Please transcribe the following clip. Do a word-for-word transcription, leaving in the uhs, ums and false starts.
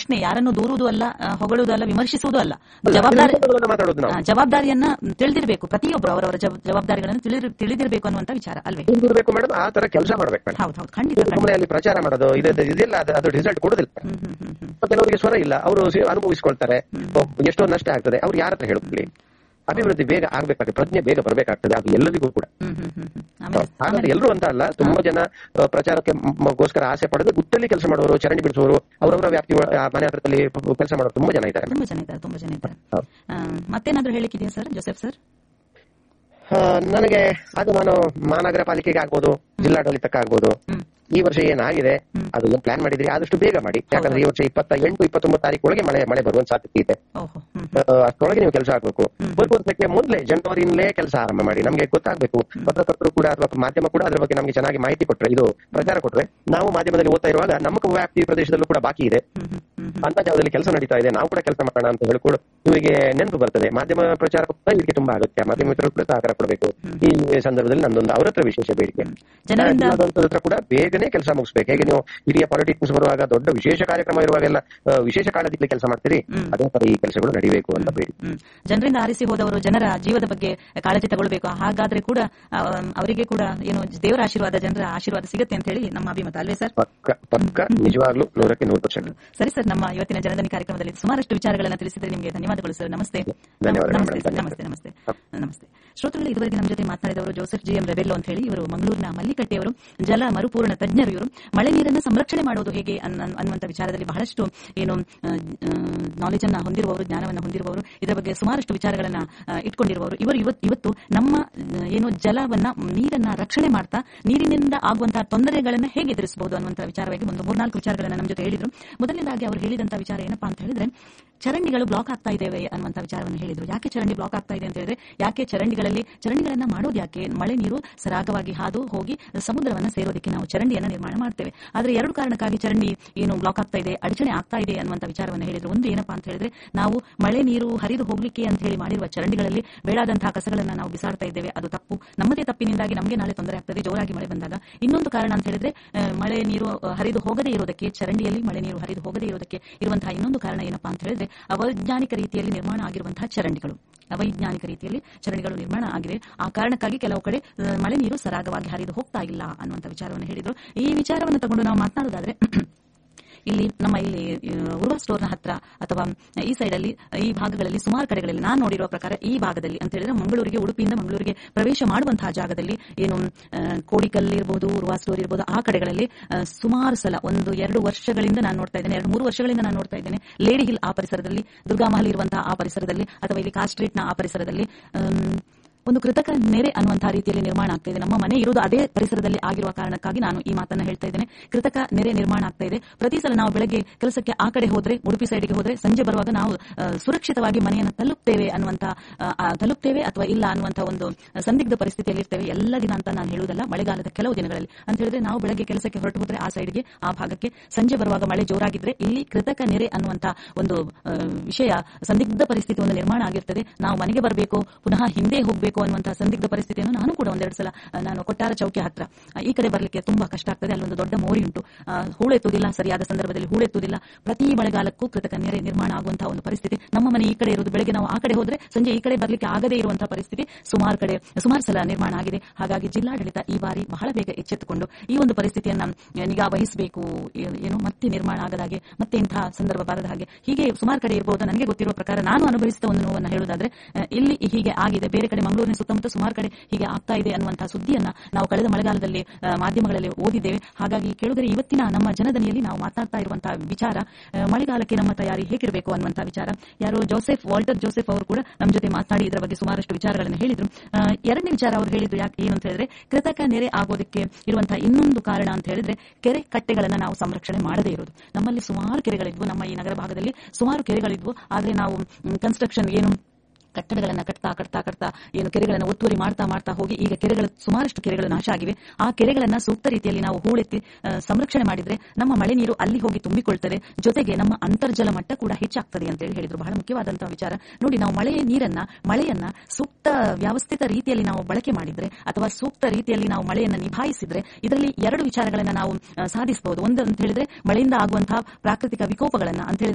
ಪ್ರಶ್ನೆ ಯಾರನ್ನು ದೂರುವುದು ಅಲ್ಲ, ಹೊಗಳುವುದು ಅಲ್ಲ, ವಿಮರ್ಶಿಸುವುದು ಅಲ್ಲ. ಜವಾಬ್ದಾರಿ ಜವಾಬ್ದಾರಿಯನ್ನ ತಿಳಿದಿರಬೇಕು. ಪ್ರತಿಯೊಬ್ಬರು ಅವರವರ ಜವಾಬ್ದಾರಿಗಳನ್ನು ತಿಳಿದಿರಬೇಕು ಅನ್ನುವಂತ ವಿಚಾರ ಅಲ್ವೇ? ತಿಳಿದಿರಬೇಕು ಮೇಡಮ್. ಆ ತರ ಕೆಲಸ ಮಾಡಬೇಕು. ಹೌದು ಹೌದು, ಖಂಡಿತ. ಅಲ್ಲಿ ಪ್ರಚಾರ ಮಾಡೋದು ಇದೆಲ್ಲ ಅದು ರಿಸಲ್ಟ್ ಕೊಡುದಿಲ್ಲ. ಕೆಲವರಿಗೆ ಸ್ವರ ಇಲ್ಲ, ಅವರು ಅನುಭವಿಸಿಕೊಳ್ತಾರೆ, ಎಷ್ಟೋ ನಷ್ಟ ಆಗ್ತದೆ. ಅವ್ರು ಯಾರ ಹತ್ರ ಹೇಳುತ್ತಲಿ? ಅಭಿವೃದ್ಧಿ ಬೇಗ ಆಗ್ಬೇಕಾಗ್ತದೆ, ಪ್ರಜ್ಞೆ ಬೇಗ ಬರಬೇಕಾಗ್ತದೆ, ಅದು ಎಲ್ಲರಿಗೂ ಕೂಡ. ಹಾಗಾದ್ರೆ ಎಲ್ಲರೂ ಅಂತ ಅಲ್ಲ, ತುಂಬಾ ಜನ ಪ್ರಚಾರಕ್ಕೆ ಗೋಸ್ಕರ ಆಸೆ ಪಡೆದು ಗುಟ್ಟಲ್ಲಿ ಕೆಲಸ ಮಾಡುವವರು, ಚರಂಡಿ ಬಿಡಿಸುವವರು, ಅವರವರ ವ್ಯಾಪ್ತಿ ಮನೆ ಹತ್ರದಲ್ಲಿ ಕೆಲಸ ಮಾಡೋರು ತುಂಬಾ ಜನ ಇದ್ದಾರೆ. ತುಂಬಾ ಜನ ಇದ್ದಾರೆ ತುಂಬಾ ಜನ ಇದ್ದಾರೆ. ಮತ್ತೇನಾದ್ರೂ ಹೇಳಿಕ್ಕಿದೆಯಾ ಸರ್ ಜೋಸೆಫ್ ಸರ್? ನನಗೆ ಅದು ನಾನು ಮಹಾನಗರ ಪಾಲಿಕೆಗೆ ಆಗ್ಬೋದು, ಜಿಲ್ಲಾಡಳಿತಕ್ಕೆ ಆಗ್ಬೋದು. ಈ ವರ್ಷ ಏನಾಗಿದೆ ಅದು ಏನ್ ಪ್ಲಾನ್ ಮಾಡಿದ್ರಿ ಆದಷ್ಟು ಬೇಗ ಮಾಡಿ. ಯಾಕಂದ್ರೆ ಈ ವರ್ಷ ಇಪ್ಪತ್ತ ಎಂಟು ಇಪ್ಪತ್ತೊಂಬತ್ತು ತಾರೀಕು ಒಳಗೆ ಮಳೆ ಮಳೆ ಬರುವಂತ ಸಾಧ್ಯತೆ ಇದೆ. ಅಷ್ಟರೊಳಗೆ ನೀವು ಕೆಲಸ ಆಗ್ಬೇಕು. ಒಂದು ವರ್ಷಕ್ಕೆ ಮೊದಲೇ ಜನವರಿಯಿಂದಲೇ ಕೆಲಸ ಆರಂಭ ಮಾಡಿ. ನಮ್ಗೆ ಗೊತ್ತಾಗಬೇಕು, ಪತ್ರಕರ್ತರು ಕೂಡ ಅಥವಾ ಮಾಧ್ಯಮ ಕೂಡ ಅದ್ರ ಬಗ್ಗೆ ನಮ್ಗೆ ಚೆನ್ನಾಗಿ ಮಾಹಿತಿ ಕೊಟ್ರೆ, ಇದು ಪ್ರಚಾರ ಕೊಟ್ರೆ, ನಾವು ಮಾಧ್ಯಮದಲ್ಲಿ ಓದ್ತಾ ಇರುವಾಗ ನಮ್ಮ ವ್ಯಾಪ್ತಿ ಪ್ರದೇಶದಲ್ಲೂ ಕೂಡ ಬಾಕಿ ಇದೆ, ಅಂತ ಜಾಗದಲ್ಲಿ ಕೆಲಸ ನಡೀತಾ ಇದೆ, ನಾವು ಕೂಡ ಕೆಲಸ ಮಾಡೋಣ ಅಂತ ಹೇಳಿಕೊಂಡು ನಿಮಗೆ ನೆನಪು ಬರ್ತದೆ. ಮಾಧ್ಯಮ ಪ್ರಚಾರ ಕೂಡ ಇದಕ್ಕೆ ತುಂಬಾ ಅಗತ್ಯ. ಮಾಧ್ಯಮ ಮಿತ್ರರು ಕೂಡ ಸಹಕಾರ ಕೊಡಬೇಕು. ಈ ಸಂದರ್ಭದಲ್ಲಿ ನಂದೊಂದು ಅವ್ರ ಹತ್ರ ವಿಶೇಷ ಬೇಡಿಕೆ, ಹತ್ರ ಕೂಡ ಬೇಗನೆ ಕೆಲಸ ಮುಗಿಸ್ಬೇಕು. ಹೇಗೆ ನೀವು ಹಿರಿಯ ಪಾಲಿಟಿಕ್ಸ್ ಬರುವಾಗ ದೊಡ್ಡ ವಿಶೇಷ ಕಾರ್ಯಕ್ರಮ ಇರುವಾಗೆಲ್ಲ ವಿಶೇಷ ಕಾಲದಲ್ಲಿ ಕೆಲಸ ಮಾಡ್ತೀರಿ, ಅದೇ ತರ ಈ ಕೆಲಸಗಳು ನಡೀಬೇಕು ಅಂತ ಬೇಡಿ. ಜನರಿಂದ ಆರಿಸಿ ಹೋದವರು ಜನರ ಜೀವದ ಬಗ್ಗೆ ಕಾಳಜಿ ತಗೊಳ್ಬೇಕು. ಹಾಗಾದ್ರೆ ಕೂಡ ಅವರಿಗೆ ಕೂಡ ಏನು ದೇವರ ಆಶೀರ್ವಾದ, ಜನರ ಆಶೀರ್ವಾದ ಸಿಗುತ್ತೆ ಅಂತ ಹೇಳಿ ನಮ್ಮ ಅಭಿಮತ ಅಲ್ವೇ ಸರ್? ಪಕ್ಕ ಪಕ್ಕ ನಿಜವಾಗ್ಲೂ ನೂರಕ್ಕೆ ನೂರು ಪರ್ಸೆಂಟ್. ಸರಿ ಸರ್, ನಮ್ಮ ಇವತ್ತಿನ ಜನಧನಿ ಕಾರ್ಯಕ್ರಮದಲ್ಲಿ ಸುಮಾರಷ್ಟು ವಿಚಾರಗಳನ್ನು ತಿಳಿಸಿದ್ರೆ ನಿಮಗೆ ಧನ್ಯವಾದಗಳು ಸರ್. ನಮಸ್ತೆ. ನಮಸ್ತೆ ಸರ್. ನಮಸ್ತೆ ನಮಸ್ತೆ ನಮಸ್ತೆ ಶ್ರೋತೃಗಳು, ಇದುವರೆಗೆ ನಮ್ಮ ಜೊತೆ ಮಾತನಾಡಿದವರು ಜೋಸೆಫ್ ಜಿ ಎಂ ರೆಬೆಲ್ಲೋ ಅಂತ ಹೇಳಿ, ಇವರು ಮಂಗಳೂರಿನ ಮಲ್ಲಿಕಟ್ಟೆಯವರು, ಜಲ ಮರುಪೂರ್ಣ ತಜ್ಞರು. ಇವರು ಮಳೆ ನೀರನ್ನು ಸಂರಕ್ಷಣೆ ಮಾಡುವುದು ಹೇಗೆ ಅನ್ನುವಂತ ವಿಚಾರದಲ್ಲಿ ಬಹಳಷ್ಟು ಏನು ನಾಲೆಜ್ ಅನ್ನ ಹೊಂದಿರುವವರು, ಜ್ಞಾನವನ್ನು ಹೊಂದಿರುವವರು, ಇದರ ಬಗ್ಗೆ ಸುಮಾರಷ್ಟು ವಿಚಾರಗಳನ್ನ ಇಟ್ಕೊಂಡಿರುವವರು. ಇವರು ಇವತ್ತು ನಮ್ಮ ಏನು ಜಲವನ್ನ, ನೀರನ್ನ ರಕ್ಷಣೆ ಮಾಡ್ತಾ ನೀರಿನಿಂದ ಆಗುವಂತಹ ತೊಂದರೆಗಳನ್ನ ಹೇಗೆ ಎದುರಿಸಬಹುದು ಅನ್ನುವಂತಹ ವಿಚಾರವಾಗಿ ಒಂದು ಮೂರ್ನಾಲ್ಕು ವಿಚಾರಗಳನ್ನ ನಮ್ಮ ಜೊತೆ ಹೇಳಿದ್ರು. ಮೊದಲನೇದಾಗಿ ಅವರು ಹೇಳಿದಂತಹ ವಿಚಾರ ಏನಪ್ಪಾ ಅಂತ ಹೇಳಿದ್ರೆ, ಚರಂಡಿಗಳು ಬ್ಲಾಕ್ ಆಗ್ತಾ ಇದ್ದೇವೆ ಅನ್ನುವಂಥ ವಿಚಾರವನ್ನು ಹೇಳಿದ್ರು. ಯಾಕೆ ಚರಂಡಿ ಬ್ಲಾಕ್ ಆಗ್ತಾ ಇದೆ ಅಂತ ಹೇಳಿದ್ರೆ, ಯಾಕೆ ಚರಂಡಿಗಳಲ್ಲಿ ಚರಂಡಿಗಳನ್ನ ಮಾಡೋದು ಯಾಕೆ? ಮಳೆ ನೀರು ಸರಾಗವಾಗಿ ಹಾದು ಹೋಗಿ ಸಮುದ್ರವನ್ನ ಸೇರೋದಕ್ಕೆ ನಾವು ಚರಂಡಿಯನ್ನ ನಿರ್ಮಾಣ ಮಾಡ್ತೇವೆ. ಆದ್ರೆ ಎರಡು ಕಾರಣಕ್ಕಾಗಿ ಚರಂಡಿ ಏನು ಬ್ಲಾಕ್ ಆಗ್ತಾ ಇದೆ, ಅಡಚಣೆ ಆಗ್ತಾ ಇದೆ ಅನ್ನುವಂಥ ವಿಚಾರವನ್ನು ಹೇಳಿದ್ರು. ಒಂದು ಏನಪ್ಪಾ ಅಂತ ಹೇಳಿದ್ರೆ, ನಾವು ಮಳೆ ನೀರು ಹರಿದು ಹೋಗ್ಲಿಕ್ಕೆ ಅಂತ ಹೇಳಿ ಮಾಡಿರುವ ಚರಂಡಿಗಳಲ್ಲಿ ಬೇಡಾದಂತಹ ಕಸಗಳನ್ನ ನಾವು ಬಿಸಾಡ್ತಾ ಇದ್ದೇವೆ. ಅದು ತಪ್ಪು. ನಮ್ಮದೇ ತಪ್ಪಿನಿಂದಾಗಿ ನಮಗೆ ನಾಳೆ ತೊಂದರೆ ಆಗ್ತದೆ ಜೋರಾಗಿ ಮಳೆ ಬಂದಾಗ. ಇನ್ನೊಂದು ಕಾರಣ ಅಂತ ಹೇಳಿದ್ರೆ, ಮಳೆ ನೀರು ಹರಿದು ಹೋಗದೇ ಇರೋದಕ್ಕೆ, ಚರಂಡಿಯಲ್ಲಿ ಮಳೆ ನೀರು ಹರಿದು ಹೋಗದೇ ಇರೋದಕ್ಕೆ ಇರುವಂತಹ ಇನ್ನೊಂದು ಕಾರಣ ಏನಪ್ಪಾ ಅಂತ ಹೇಳಿದ್ರೆ, ಅವೈಜ್ಞಾನಿಕ ರೀತಿಯಲ್ಲಿ ನಿರ್ಮಾಣ ಆಗಿರುವಂತಹ ಚರಂಡಿಗಳು. ಅವೈಜ್ಞಾನಿಕ ರೀತಿಯಲ್ಲಿ ಚರಂಡಿಗಳು ನಿರ್ಮಾಣ ಆಗಿವೆ. ಆ ಕಾರಣಕ್ಕಾಗಿ ಕೆಲವು ಕಡೆ ಮಳೆ ನೀರು ಸರಾಗವಾಗಿ ಹರಿದು ಹೋಗ್ತಾ ಇಲ್ಲ ಅನ್ನುವಂಥ ವಿಚಾರವನ್ನು ಹೇಳಿದ್ರು. ಈ ವಿಚಾರವನ್ನು ತಗೊಂಡು ನಾವು ಮಾತನಾಡೋದಾದ್ರೆ, ಇಲ್ಲಿ ನಮ್ಮ ಇಲ್ಲಿ ಉರ್ವ ಸ್ಟೋರ್ನ ಹತ್ರ ಅಥವಾ ಈ ಸೈಡ್ ಅಲ್ಲಿ, ಈ ಭಾಗಗಳಲ್ಲಿ ಸುಮಾರು ಕಡೆಗಳಲ್ಲಿ ನಾನು ನೋಡಿರುವ ಪ್ರಕಾರ, ಈ ಭಾಗದಲ್ಲಿ ಅಂತ ಹೇಳಿದ್ರೆ ಮಂಗಳೂರಿಗೆ, ಉಡುಪಿಯಿಂದ ಮಂಗಳೂರಿಗೆ ಪ್ರವೇಶ ಮಾಡುವಂತಹ ಜಾಗದಲ್ಲಿ ಏನು ಕೋಡಿಕಲ್ ಇರಬಹುದು, ಉರ್ವ ಸ್ಟೋರ್ ಇರಬಹುದು, ಆ ಕಡೆಗಳಲ್ಲಿ ಸುಮಾರು ಸಲ ಒಂದು ಎರಡು ವರ್ಷಗಳಿಂದ ನಾನು ನೋಡ್ತಾ ಇದ್ದೇನೆ, ಎರಡು ಮೂರು ವರ್ಷಗಳಿಂದ ನಾನು ನೋಡ್ತಾ ಇದ್ದೇನೆ. ಲೇಡಿ ಹಿಲ್ ಆ ಪರಿಸರದಲ್ಲಿ, ದುರ್ಗಾಮಹಲ್ ಇರುವಂತಹ ಆ ಪರಿಸರದಲ್ಲಿ, ಅಥವಾ ಇಲ್ಲಿ ಕಾಸ್ಟ್ ಸ್ಟ್ರೀಟ್ ನ ಆ ಪರಿಸರದಲ್ಲಿ ಒಂದು ಕೃತಕ ನೆರೆ ಅನ್ನುವಂತಹ ರೀತಿಯಲ್ಲಿ ನಿರ್ಮಾಣ ಆಗ್ತಾ ಇದೆ. ನಮ್ಮ ಮನೆ ಇರುವುದು ಅದೇ ಪರಿಸರದಲ್ಲಿ ಆಗಿರುವ ಕಾರಣಕ್ಕಾಗಿ ನಾನು ಈ ಮಾತನ್ನ ಹೇಳ್ತಾ ಇದ್ದೇನೆ. ಕೃತಕ ನೆರೆ ನಿರ್ಮಾಣ ಆಗ್ತಾ ಇದೆ. ಪ್ರತಿ ಸಲ ನಾವು ಬೆಳಗ್ಗೆ ಕೆಲಸಕ್ಕೆ ಆ ಕಡೆ ಹೋದ್ರೆ, ಉಡುಪಿ ಸೈಡ್ಗೆ ಹೋದ್ರೆ, ಸಂಜೆ ಬರುವಾಗ ನಾವು ಸುರಕ್ಷಿತವಾಗಿ ಮನೆಯನ್ನು ತಲುಪ್ತೇವೆ ಅನ್ನುವಂತ ತಲುಪ್ತೇವೆ ಅಥವಾ ಇಲ್ಲ ಅನ್ನುವಂತಹ ಒಂದು ಸಂದಿಗ್ಧ ಪರಿಸ್ಥಿತಿಯಲ್ಲಿ ಇರ್ತೇವೆ. ಎಲ್ಲ ದಿನ ಅಂತ ನಾನು ಹೇಳುವುದಲ್ಲ, ಮಳೆಗಾಲದ ಕೆಲವು ದಿನಗಳಲ್ಲಿ ಅಂತ ಹೇಳಿದ್ರೆ, ನಾವು ಬೆಳಗ್ಗೆ ಕೆಲಸಕ್ಕೆ ಹೊರಟು ಹೋದ್ರೆ ಆ ಸೈಡ್ಗೆ, ಆ ಭಾಗಕ್ಕೆ, ಸಂಜೆ ಬರುವಾಗ ಮಳೆ ಜೋರಾಗಿದ್ರೆ ಇಲ್ಲಿ ಕೃತಕ ನೆರೆ ಅನ್ನುವಂತ ಒಂದು ವಿಷಯ, ಸಂದಿಗ್ಧ ಪರಿಸ್ಥಿತಿ ಒಂದು ನಿರ್ಮಾಣ ಆಗಿರ್ತದೆ. ನಾವು ಮನೆಗೆ ಬರಬೇಕು, ಪುನಃ ಹಿಂದೆ ಹೋಗಬೇಕು ಅನ್ನುವಂತಹ ಸಂದಿಗ್ಧ ಪರಿಸ್ಥಿತಿಯನ್ನು ನಾನು ಕೂಡ ಒಂದೆರಡು ಸಲ, ನಾನು ಕೊಟ್ಟಾರ ಚೌಕಿ ಹತ್ರ ಈ ಕಡೆ ಬರಲಿಕ್ಕೆ ತುಂಬಾ ಕಷ್ಟ ಆಗ್ತದೆ. ಅಲ್ಲೊಂದು ದೊಡ್ಡ ಮೋರಿ ಉಂಟು, ಹೂಳೆತ್ತುವುದಿಲ್ಲ, ಸರಿಯಾದ ಸಂದರ್ಭದಲ್ಲಿ ಹೂಳೆತ್ತುವುದಿಲ್ಲ. ಪ್ರತಿ ಮಳೆಗಾಲಕ್ಕೂ ಕೃತಕ ನೆರೆ ನಿರ್ಮಾಣ ಆಗುವಂತಹ ಒಂದು ಪರಿಸ್ಥಿತಿ. ನಮ್ಮ ಮನೆ ಈ ಕಡೆ ಇರುವುದು, ಬೆಳಗ್ಗೆ ನಾವು ಆ ಕಡೆ ಹೋದ್ರೆ ಸಂಜೆ ಈ ಕಡೆ ಬರಲಿಕ್ಕೆ ಆಗದೇ ಇರುವಂತಹ ಪರಿಸ್ಥಿತಿ ಸುಮಾರು ಕಡೆ ಸುಮಾರು ಸಲ ನಿರ್ಮಾಣ ಆಗಿದೆ. ಹಾಗಾಗಿ ಜಿಲ್ಲಾಡಳಿತ ಈ ಬಾರಿ ಬಹಳ ಬೇಗ ಎಚ್ಚೆತ್ತುಕೊಂಡು ಈ ಒಂದು ಪರಿಸ್ಥಿತಿಯನ್ನ ನಿಗಾ ವಹಿಸಬೇಕು. ಏನು ಮತ್ತೆ ನಿರ್ಮಾಣ ಆಗದ ಹಾಗೆ, ಮತ್ತೆ ಇಂತಹ ಸಂದರ್ಭ ಬಾರದ ಹಾಗೆ. ಹೀಗೆ ಸುಮಾರು ಕಡೆ ಇರಬಹುದು. ನನಗೆ ಗೊತ್ತಿರುವ ಪ್ರಕಾರ, ನಾನು ಅನುಭವಿಸಿದ ಒಂದು ನೋವನ್ನು ಹೇಳುವುದಾದ್ರೆ, ಇಲ್ಲಿ ಹೀಗೆ ಆಗಿದೆ. ಬೇರೆ ಕಡೆ ಮಂಗಳೂರಿನ ಸುತ್ತಮುತ್ತ ಸುಮಾರು ಕಡೆ ಹೀಗೆ ಆಗ್ತಾ ಇದೆ ಅನ್ನುವಂತಹ ಸುದ್ದಿಯನ್ನ ನಾವು ಕಳೆದ ಮಳೆಗಾಲದಲ್ಲಿ ಮಾಧ್ಯಮಗಳಲ್ಲಿ ಓದಿದ್ದೇವೆ. ಹಾಗಾಗಿ ಕೇಳಿದರೆ ಇವತ್ತಿನ ನಮ್ಮ ಜನಧನಿಯಲ್ಲಿ ನಾವು ಮಾತನಾಡ್ತಾ ಇರುವಂತಹ ವಿಚಾರ, ಮಳೆಗಾಲಕ್ಕೆ ನಮ್ಮ ತಯಾರಿ ಹೇಗಿರಬೇಕು ಅನ್ನುವಂತಹ ವಿಚಾರ. ಯಾರೋ ಜೋಸೆಫ್ ವಾಲ್ಟರ್ ಜೋಸೆಫ್ ಅವರು ಕೂಡ ನಮ್ಮ ಜೊತೆ ಮಾತನಾಡಿ ಇದರ ಬಗ್ಗೆ ಸುಮಾರಷ್ಟು ವಿಚಾರಗಳನ್ನು ಹೇಳಿದ್ರು. ಎರಡನೇ ವಿಚಾರ ಅವರು ಹೇಳಿದ್ರು ಯಾಕೆ ಏನು ಅಂತ ಹೇಳಿದ್ರೆ, ಕೃತಕ ನೆರೆ ಆಗೋದಕ್ಕೆ ಇರುವಂತಹ ಇನ್ನೊಂದು ಕಾರಣ ಅಂತ ಹೇಳಿದ್ರೆ, ಕೆರೆ ಕಟ್ಟೆಗಳನ್ನ ನಾವು ಸಂರಕ್ಷಣೆ ಮಾಡದೇ ಇರೋದು. ನಮ್ಮಲ್ಲಿ ಸುಮಾರು ಕೆರೆಗಳಿದ್ವು, ನಮ್ಮ ಈ ನಗರ ಭಾಗದಲ್ಲಿ ಸುಮಾರು ಕೆರೆಗಳಿದ್ವು. ಆದ್ರೆ ನಾವು ಕನ್ಸ್ಟ್ರಕ್ಷನ್ ಏನು ಕಟ್ಟಡಗಳನ್ನ ಕಟ್ತಾ ಕಟ್ತಾ ಕಟ್ತಾ ಏನು ಕೆರೆಗಳನ್ನು ಒತ್ತುವರಿ ಮಾಡ್ತಾ ಮಾಡ್ತಾ ಹೋಗಿ ಈಗ ಕೆರೆಗಳ ಸುಮಾರಷ್ಟು ಕೆರೆಗಳು ನಾಶ ಆಗಿವೆ. ಆ ಕೆರೆಗಳನ್ನ ಸೂಕ್ತ ರೀತಿಯಲ್ಲಿ ನಾವು ಹೂಳೆತ್ತಿ ಸಂರಕ್ಷಣೆ ಮಾಡಿದ್ರೆ ನಮ್ಮ ಮಳೆ ನೀರು ಅಲ್ಲಿ ಹೋಗಿ ತುಂಬಿಕೊಳ್ತದೆ. ಜೊತೆಗೆ ನಮ್ಮ ಅಂತರ್ಜಲ ಮಟ್ಟ ಕೂಡ ಹೆಚ್ಚಾಗ್ತದೆ ಅಂತ ಹೇಳಿ ಹೇಳಿದ್ರು. ಬಹಳ ಮುಖ್ಯವಾದಂತಹ ವಿಚಾರ ನೋಡಿ. ನಾವು ಮಳೆಯ ನೀರನ್ನ, ಮಳೆಯನ್ನ ಸೂಕ್ತ ವ್ಯವಸ್ಥಿತ ರೀತಿಯಲ್ಲಿ ನಾವು ಬಳಕೆ ಮಾಡಿದ್ರೆ ಅಥವಾ ಸೂಕ್ತ ರೀತಿಯಲ್ಲಿ ನಾವು ಮಳೆಯನ್ನ ನಿಭಾಯಿಸಿದ್ರೆ ಇದರಲ್ಲಿ ಎರಡು ವಿಚಾರಗಳನ್ನ ನಾವು ಸಾಧಿಸಬಹುದು. ಒಂದು ಅಂತ ಹೇಳಿದ್ರೆ, ಮಳೆಯಿಂದ ಆಗುವಂತಹ ಪ್ರಾಕೃತಿಕ ವಿಕೋಪಗಳನ್ನ ಅಂತ ಹೇಳಿದ್ರೆ